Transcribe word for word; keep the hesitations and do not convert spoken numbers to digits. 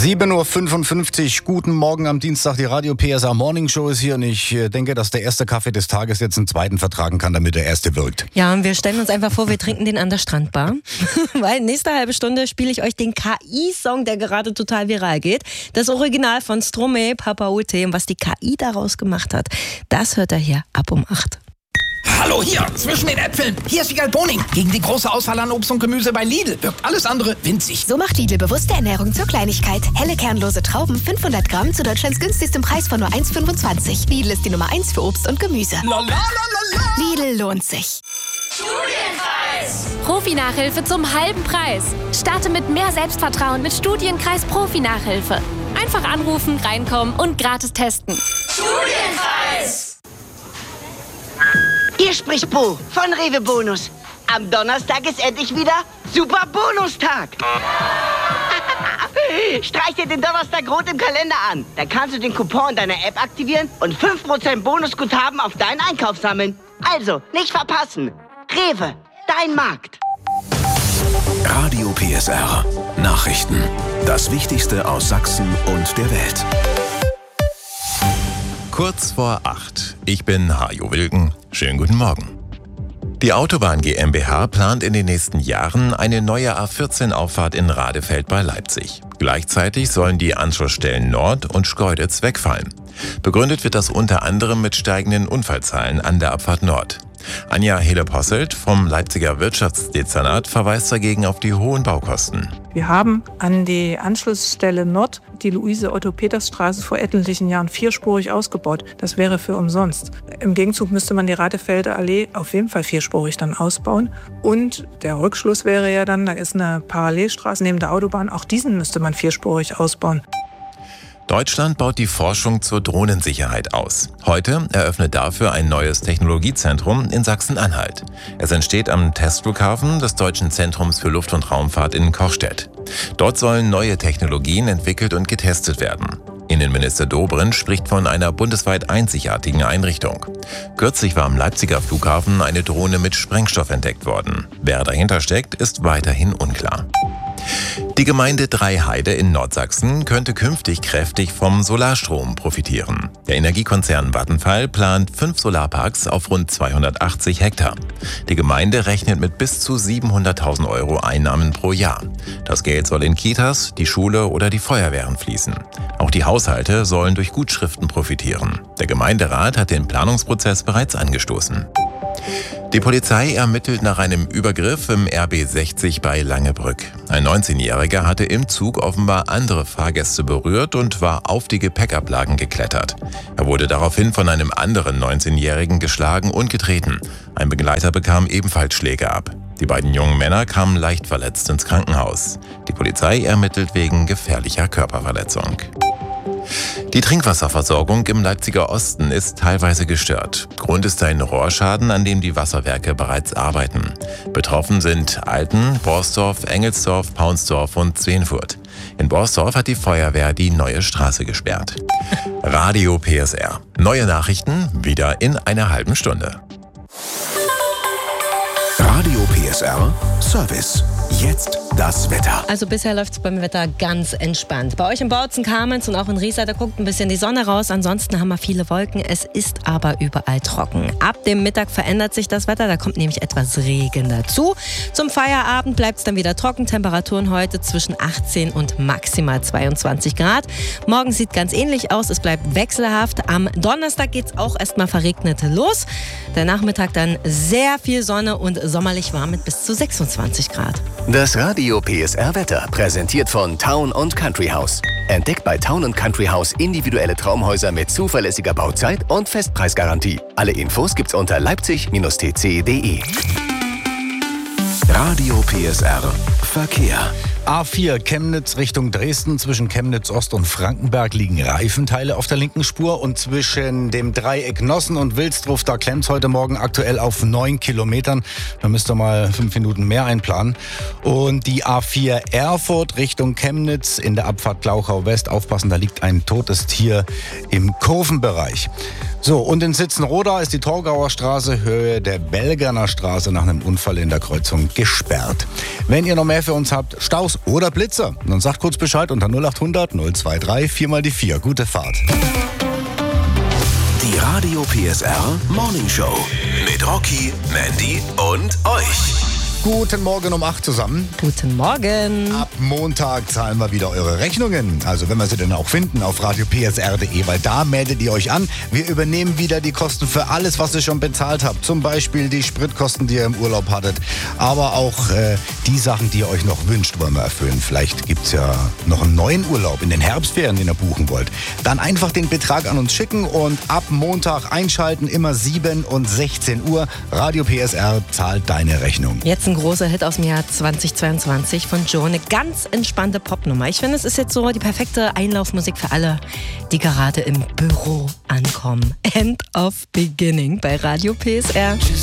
sieben Uhr fünfundfünfzig, guten Morgen am Dienstag, die Radio P S A Morning Show ist hier und ich denke, dass der erste Kaffee des Tages jetzt einen zweiten vertragen kann, damit der erste wirkt. Ja, und wir stellen uns einfach vor, wir trinken den an der Strandbar, weil nächste halbe Stunde spiele ich euch den K I-Song, der gerade total viral geht. Das Original von Stromae, Papa Ute, und was die K I daraus gemacht hat, das hört er hier ab um acht. Hallo hier, zwischen den Äpfeln. Hier ist Vigal Boning. Gegen die große Auswahl an Obst und Gemüse bei Lidl wirkt alles andere winzig. So macht Lidl bewusste Ernährung zur Kleinigkeit. Helle kernlose Trauben, fünfhundert Gramm zu Deutschlands günstigstem Preis von nur eins Komma fünfundzwanzig. Lidl ist die Nummer eins für Obst und Gemüse. La, la, la, la, la. Lidl lohnt sich. Studienkreis. Profi-Nachhilfe zum halben Preis. Starte mit mehr Selbstvertrauen mit Studienkreis Profi-Nachhilfe. Einfach anrufen, reinkommen und gratis testen. Studienkreis. Hier spricht Bo von Rewe Bonus. Am Donnerstag ist endlich wieder Super Bonustag. Streich dir den Donnerstag rot im Kalender an. Da kannst du den Coupon in deiner App aktivieren und fünf Prozent Bonusguthaben auf deinen Einkauf sammeln. Also, nicht verpassen. Rewe, dein Markt. Radio P S R. Nachrichten. Das Wichtigste aus Sachsen und der Welt. Kurz vor acht. Ich bin Hajo Wilken. Schönen guten Morgen. Die Autobahn GmbH plant in den nächsten Jahren eine neue A vierzehn Auffahrt in Radefeld bei Leipzig. Gleichzeitig sollen die Anschlussstellen Nord und Schkeuditz wegfallen. Begründet wird das unter anderem mit steigenden Unfallzahlen an der Abfahrt Nord. Anja Hele-Posselt vom Leipziger Wirtschaftsdezernat verweist dagegen auf die hohen Baukosten. Wir haben an die Anschlussstelle Nord die Luise-Otto-Peters-Straße vor etlichen Jahren vierspurig ausgebaut. Das wäre für umsonst. Im Gegenzug müsste man die Radefelder Allee auf jeden Fall vierspurig dann ausbauen. Und der Rückschluss wäre ja dann, da ist eine Parallelstraße neben der Autobahn, auch diesen müsste man vierspurig ausbauen. Deutschland baut die Forschung zur Drohnensicherheit aus. Heute eröffnet dafür ein neues Technologiezentrum in Sachsen-Anhalt. Es entsteht am Testflughafen des Deutschen Zentrums für Luft- und Raumfahrt in Kochstedt. Dort sollen neue Technologien entwickelt und getestet werden. Innenminister Dobrindt spricht von einer bundesweit einzigartigen Einrichtung. Kürzlich war am Leipziger Flughafen eine Drohne mit Sprengstoff entdeckt worden. Wer dahinter steckt, ist weiterhin unklar. Die Gemeinde Dreiheide in Nordsachsen könnte künftig kräftig vom Solarstrom profitieren. Der Energiekonzern Vattenfall plant fünf Solarparks auf rund zweihundertachtzig Hektar. Die Gemeinde rechnet mit bis zu siebenhunderttausend Euro Einnahmen pro Jahr. Das Geld soll in Kitas, die Schule oder die Feuerwehren fließen. Auch die Haushalte sollen durch Gutschriften profitieren. Der Gemeinderat hat den Planungsprozess bereits angestoßen. Die Polizei ermittelt nach einem Übergriff im R B sechzig bei Langebrück. Ein neunzehnjähriger hatte im Zug offenbar andere Fahrgäste berührt und war auf die Gepäckablagen geklettert. Er wurde daraufhin von einem anderen neunzehnjährigen geschlagen und getreten. Ein Begleiter bekam ebenfalls Schläge ab. Die beiden jungen Männer kamen leicht verletzt ins Krankenhaus. Die Polizei ermittelt wegen gefährlicher Körperverletzung. Die Trinkwasserversorgung im Leipziger Osten ist teilweise gestört. Grund ist ein Rohrschaden, an dem die Wasserwerke bereits arbeiten. Betroffen sind Alten, Borsdorf, Engelsdorf, Paunsdorf und Zwenfurt. In Borsdorf hat die Feuerwehr die neue Straße gesperrt. Radio P S R. Neue Nachrichten wieder in einer halben Stunde. Radio P S R Service. Jetzt das Wetter. Also bisher läuft es beim Wetter ganz entspannt. Bei euch in Bautzen, Kamenz und auch in Riesa, da guckt ein bisschen die Sonne raus. Ansonsten haben wir viele Wolken. Es ist aber überall trocken. Ab dem Mittag verändert sich das Wetter. Da kommt nämlich etwas Regen dazu. Zum Feierabend bleibt es dann wieder trocken. Temperaturen heute zwischen achtzehn und maximal zweiundzwanzig Grad. Morgen sieht ganz ähnlich aus. Es bleibt wechselhaft. Am Donnerstag geht es auch erstmal verregnet los. Der Nachmittag dann sehr viel Sonne und sommerlich warm mit bis zu sechsundzwanzig Grad. Das Radio P S R Wetter präsentiert von Town und Country House. Entdeckt bei Town und Country House individuelle Traumhäuser mit zuverlässiger Bauzeit und Festpreisgarantie. Alle Infos gibt's unter leipzig Bindestrich t c punkt d e. Radio P S R Verkehr. A vier Chemnitz Richtung Dresden. Zwischen Chemnitz Ost und Frankenberg liegen Reifenteile auf der linken Spur. Und zwischen dem Dreieck Nossen und Wilsdruff, da klemmt es heute Morgen aktuell auf neun Kilometern. Da müsst ihr mal fünf Minuten mehr einplanen. Und die A vier Erfurt Richtung Chemnitz in der Abfahrt Glauchau West. Aufpassen, da liegt ein totes Tier im Kurvenbereich. So, und in Sitzenroda ist die Torgauer Straße Höhe der Belgerner Straße nach einem Unfall in der Kreuzung gesperrt. Wenn ihr noch mehr für uns habt, Staus oder Blitzer, dann sagt kurz Bescheid unter null acht hundert null zwei drei vier mal die vier. Gute Fahrt. Die Radio P S R Morning Show mit Rocky, Mandy und euch. Guten Morgen um acht zusammen. Guten Morgen. Ab Montag zahlen wir wieder eure Rechnungen. Also wenn wir sie denn auch finden auf radio p s r punkt d e, weil da meldet ihr euch an. Wir übernehmen wieder die Kosten für alles, was ihr schon bezahlt habt. Zum Beispiel die Spritkosten, die ihr im Urlaub hattet. Aber auch äh, die Sachen, die ihr euch noch wünscht, wollen wir erfüllen. Vielleicht gibt es ja noch einen neuen Urlaub in den Herbstferien, den ihr buchen wollt. Dann einfach den Betrag an uns schicken und ab Montag einschalten, immer sieben und sechzehn Uhr. Radio P S R zahlt deine Rechnung. Jetzt ein großer Hit aus dem Jahr zweitausendzweiundzwanzig von Joe. Eine ganz entspannte Popnummer. Ich finde, es ist jetzt so die perfekte Einlaufmusik für alle, die gerade im Büro ankommen. End of Beginning bei Radio P S R.